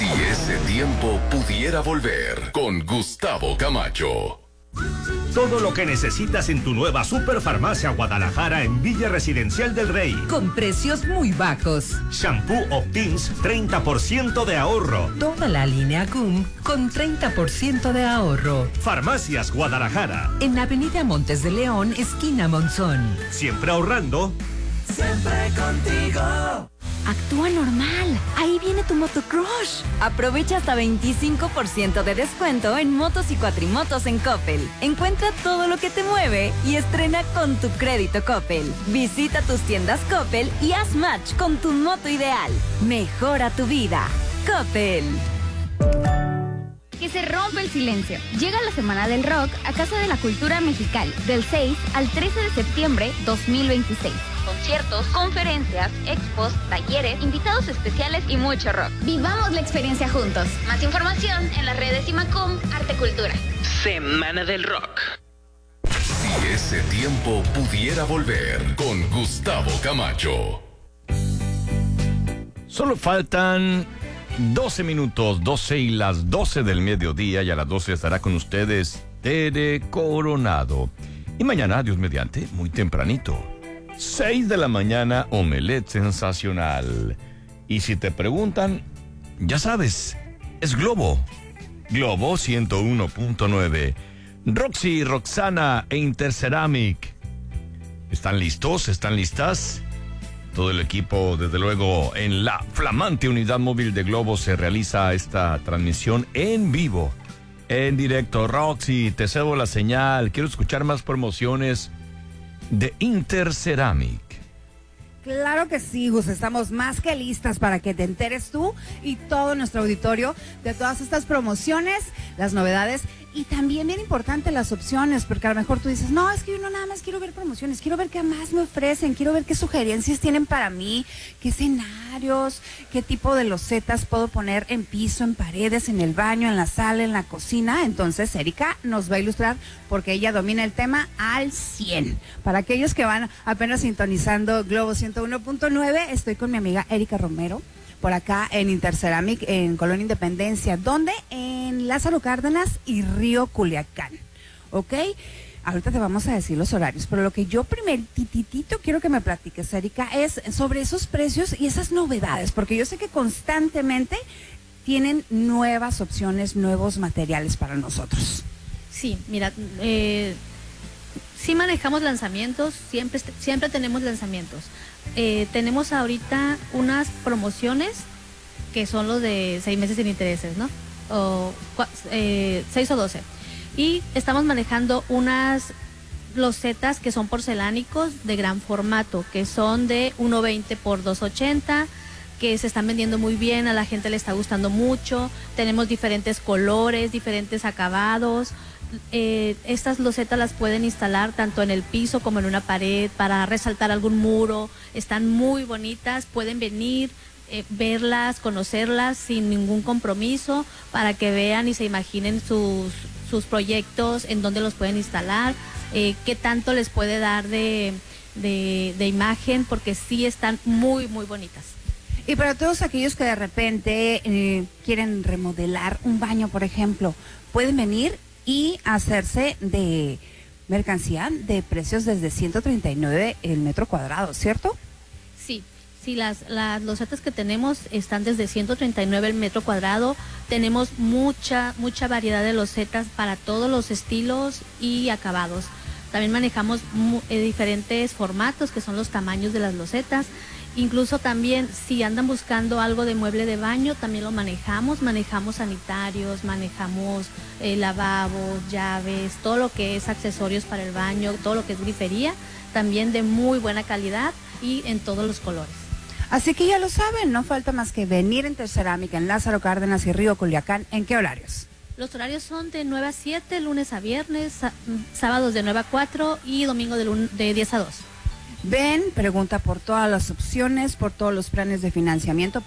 Si ese tiempo pudiera volver, con Gustavo Camacho. Todo lo que necesitas en tu nueva Superfarmacia Guadalajara en Villa Residencial del Rey. Con precios muy bajos. Shampoo Optins, 30% de ahorro. Toda la línea CUM con 30% de ahorro. Farmacias Guadalajara. En Avenida Montes de León, esquina Monzón. Siempre ahorrando. Siempre contigo. Actúa normal. Ahí viene tu motocrush. Aprovecha hasta 25% de descuento en motos y cuatrimotos en Coppel. Encuentra todo lo que te mueve y estrena con tu crédito Coppel. Visita tus tiendas Coppel y haz match con tu moto ideal. Mejora tu vida. Coppel. Que se rompe el silencio. Llega la Semana del Rock a Casa de la Cultura Mexicali, del 6 al 13 de septiembre 2026. Conciertos, conferencias, expos, talleres, invitados especiales y mucho rock. Vivamos la experiencia juntos. Más información en las redes Imacum Arte Cultura. Semana del Rock. Si ese tiempo pudiera volver, con Gustavo Camacho. Solo faltan 12 minutos, 12 y las 12 del mediodía, y a las 12 estará con ustedes Tere Coronado. Y mañana, Dios mediante, muy tempranito, 6 de la mañana, Omelette Sensacional. Y si te preguntan, ya sabes, es Globo 101.9. Roxy, Roxana e Interceramic. ¿Están listos? ¿Están listas? Todo el equipo, desde luego, en la flamante unidad móvil de Globo se realiza esta transmisión en vivo, en directo. Roxy, te cedo la señal. Quiero escuchar más promociones de Interceramic. Claro que sí, Gus, estamos más que listas para que te enteres tú y todo nuestro auditorio de todas estas promociones, las novedades y también bien importante las opciones, porque a lo mejor tú dices, no, es que yo no nada más quiero ver promociones, quiero ver qué más me ofrecen, quiero ver qué sugerencias tienen para mí, qué escenarios, qué tipo de losetas puedo poner en piso, en paredes, en el baño, en la sala, en la cocina. Entonces Erika nos va a ilustrar porque ella domina el tema al 100. Para aquellos que van apenas sintonizando Globo 101.9, estoy con mi amiga Erika Romero, por acá en Interceramic, en Colonia Independencia, donde en Lázaro Cárdenas y Río Culiacán, ¿ok? Ahorita te vamos a decir los horarios, pero lo que yo primeritito quiero que me platiques, Erika, es sobre esos precios y esas novedades, porque yo sé que constantemente tienen nuevas opciones, nuevos materiales para nosotros. Sí, mira, sí manejamos lanzamientos, siempre tenemos lanzamientos. Tenemos ahorita unas promociones que son los de 6 meses sin intereses, ¿no? 6 o 12. Y estamos manejando unas losetas que son porcelánicos de gran formato, que son de 1.20 por 2.80, que se están vendiendo muy bien, a la gente le está gustando mucho. Tenemos diferentes colores, diferentes acabados. Estas losetas las pueden instalar tanto en el piso como en una pared para resaltar algún muro. Están muy bonitas, pueden venir, verlas, conocerlas sin ningún compromiso para que vean y se imaginen sus proyectos, en dónde los pueden instalar, qué tanto les puede dar de imagen, porque sí están muy, muy bonitas. Y para todos aquellos que de repente quieren remodelar un baño, por ejemplo, pueden venir y hacerse de mercancía de precios desde 139 el metro cuadrado, ¿cierto? Sí, las losetas que tenemos están desde 139 el metro cuadrado. Tenemos mucha variedad de losetas para todos los estilos y acabados. También manejamos diferentes formatos, que son los tamaños de las losetas. Incluso también, si andan buscando algo de mueble de baño, también lo manejamos sanitarios, manejamos lavabos, llaves, todo lo que es accesorios para el baño, todo lo que es grifería, también de muy buena calidad y en todos los colores. Así que ya lo saben, no falta más que venir en Interceramic en Lázaro Cárdenas y Río Culiacán. ¿En qué horarios? Los horarios son de 9 a 7, lunes a viernes, sábados de 9 a 4 y domingo de 10 a 2. Ven, pregunta por todas las opciones, por todos los planes de financiamiento